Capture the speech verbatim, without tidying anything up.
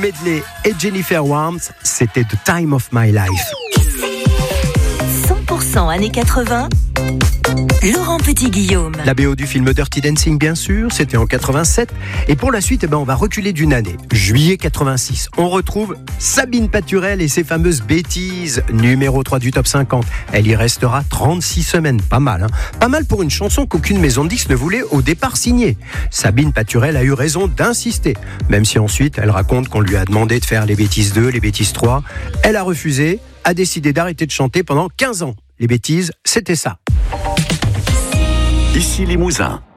medley et Jennifer Warnes, c'était The Time of My Life. cent pour cent années quatre-vingts, Laurent Petit-Guillaume. La B O du film Dirty Dancing, bien sûr, c'était en quatre-vingt-sept. Et pour la suite, eh ben, on va reculer d'une année. Juillet quatre-vingt-six. On retrouve Sabine Paturel et ses fameuses bêtises. Numéro trois du top cinquante. Elle y restera trente-six semaines. Pas mal, hein. Pas mal pour une chanson qu'aucune maison de disques ne voulait au départ signer. Sabine Paturel a eu raison d'insister. Même si ensuite, elle raconte qu'on lui a demandé de faire les bêtises deux, les bêtises trois. Elle a refusé, a décidé d'arrêter de chanter pendant quinze ans. Les bêtises, c'était ça. Ici Limousin.